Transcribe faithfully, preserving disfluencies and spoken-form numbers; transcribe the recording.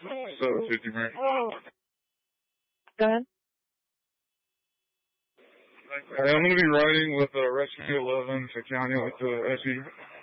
seven fifty, man. Go ahead. Hey, I'm going to be riding with uh, Rescue eleven to county with the S U.